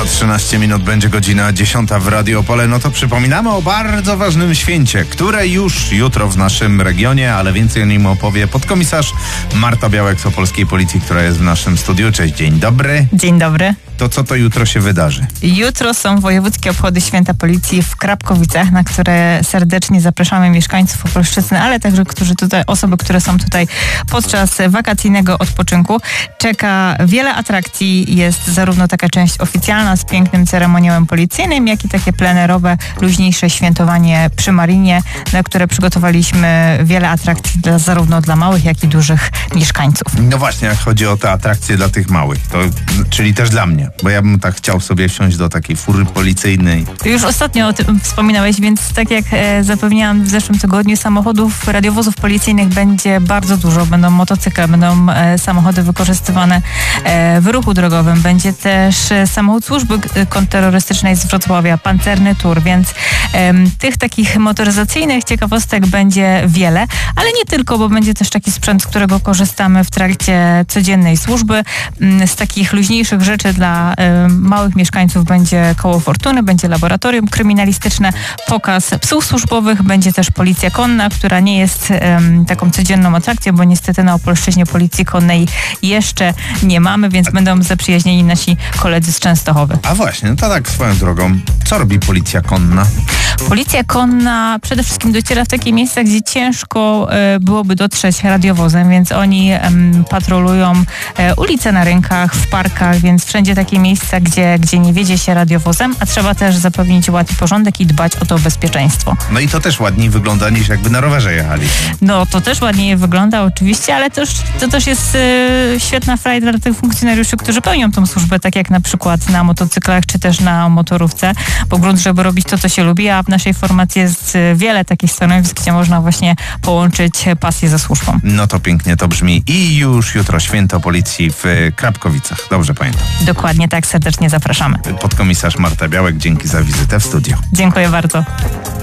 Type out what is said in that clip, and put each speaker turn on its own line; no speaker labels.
Za 13 minut będzie godzina 10 w Radio Opole. No to przypominamy o bardzo ważnym święcie, które już jutro w naszym regionie, ale więcej o nim opowie podkomisarz Marta Białek z Opolskiej Policji, która jest w naszym studiu. Cześć, dzień dobry.
Dzień dobry.
To co to jutro się wydarzy?
Jutro są wojewódzkie obchody Święta Policji w Krapkowicach, na które serdecznie zapraszamy mieszkańców Opolszczyzny, ale także osoby, które są tutaj podczas wakacyjnego odpoczynku. Czeka wiele atrakcji. Jest zarówno taka część oficjalna z pięknym ceremoniałem policyjnym, jak i takie plenerowe, luźniejsze świętowanie przy Marinie, na które przygotowaliśmy wiele atrakcji zarówno dla małych, jak i dużych mieszkańców.
No właśnie, jak chodzi o te atrakcje dla tych małych, to, czyli też dla mnie, bo ja bym tak chciał sobie wsiąść do takiej fury policyjnej.
Już ostatnio o tym wspominałeś, więc tak jak zapewniałam w zeszłym tygodniu, samochodów, radiowozów policyjnych będzie bardzo dużo. Będą motocykle, będą samochody wykorzystywane w ruchu drogowym. Będzie też samochód służby kontrterrorystycznej z Wrocławia, pancerny TUR, więc tych takich motoryzacyjnych ciekawostek będzie wiele, ale nie tylko, bo będzie też taki sprzęt, z którego korzystamy w trakcie codziennej służby. Z takich luźniejszych rzeczy dla małych mieszkańców będzie koło fortuny, będzie laboratorium kryminalistyczne, pokaz psów służbowych, będzie też policja konna, która nie jest taką codzienną atrakcją, bo niestety na Opolszczyźnie policji konnej jeszcze nie mamy, więc będą zaprzyjaźnieni nasi koledzy z Częstochowy.
A właśnie, no to tak swoją drogą, co robi policja konna?
Policja konna przede wszystkim dociera w takie miejsca, gdzie ciężko byłoby dotrzeć radiowozem, więc oni patrolują ulice na rynkach, w parkach, więc wszędzie takie miejsca, gdzie nie wiedzie się radiowozem, a trzeba też zapewnić ład i porządek i dbać o to bezpieczeństwo.
No i to też ładniej wygląda, niż jakby na rowerze jechali.
No to też ładniej wygląda oczywiście, ale to też jest świetna frajda dla tych funkcjonariuszy, którzy pełnią tą służbę, tak jak na przykład na motocyklach, czy też na motorówce, bo grunt, żeby robić to, co się lubi, a w naszej formacji jest wiele takich stanowisk, gdzie można właśnie połączyć pasję ze służbą.
No to pięknie to brzmi. I już jutro Święto Policji w Krapkowicach. Dobrze pamiętam.
Dokładnie tak, serdecznie zapraszamy.
Podkomisarz Marta Białek, dzięki za wizytę w studiu.
Dziękuję bardzo.